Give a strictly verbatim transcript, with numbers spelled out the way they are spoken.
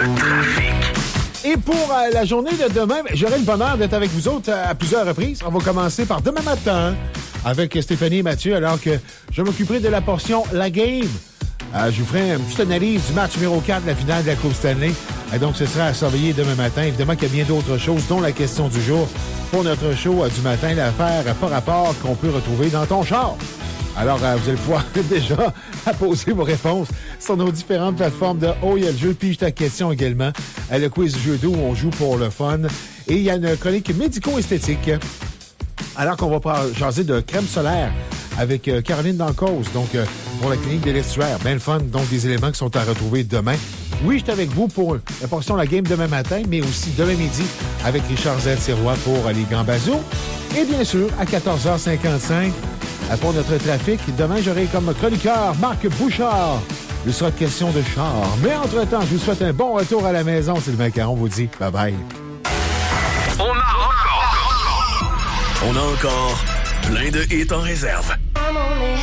Le trafic. Et pour euh, la journée de demain, j'aurai le bonheur d'être avec vous autres à plusieurs reprises. On va commencer par demain matin avec Stéphanie et Mathieu, alors que je m'occuperai de la portion La Game. Euh, je vous ferai une petite analyse du match numéro quatre de la finale de la Coupe Stanley. Et donc, ce sera à surveiller demain matin. Évidemment qu'il y a bien d'autres choses, dont la question du jour pour notre show euh, du matin, l'affaire par rapport qu'on peut retrouver dans ton char. Alors, euh, vous allez pouvoir déjà poser vos réponses sur nos différentes plateformes de Oh, il y a le jeu, puis ta question également. Euh, le quiz jeu d'eau où on joue pour le fun. Et il y a une chronique médico-esthétique. Alors qu'on va jaser de crème solaire avec euh, Caroline Dancause, donc euh, pour la clinique de l'estuaire. Bien le fun, donc des éléments qui sont à retrouver demain. Oui, je suis avec vous pour la portion de la game demain matin, mais aussi demain midi avec Richard Z. Sirois pour euh, les Gambazos. Et bien sûr, à quatorze heures cinquante-cinq, euh, pour notre trafic, demain, j'aurai comme chroniqueur Marc Bouchard. Il sera question de char. Mais entre-temps, je vous souhaite un bon retour à la maison. C'est le Macaron vous dit bye-bye. On a encore... On a encore plein de hits en réserve. I'm only